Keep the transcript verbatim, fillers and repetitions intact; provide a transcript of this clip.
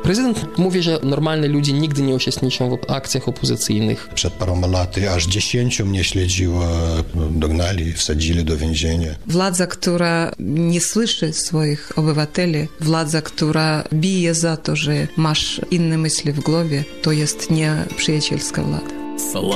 Prezydent mówi, że normalne ludzie nigdy nie uczestniczą w akcjach opozycyjnych. Przed paroma laty aż dziesięciu mnie śledziło, dognali, wsadzili do więzienia. Władza, która nie słyszy swoich obywateli, władza, która bije za to, że masz inne myśli w głowie, to jest nieprzyjacielska władza.